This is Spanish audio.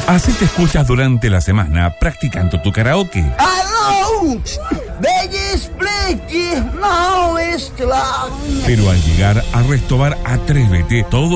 Así te escuchas durante la semana practicando tu karaoke. ¡Aló! Não, Pero al llegar a Restobar, atrévete, todo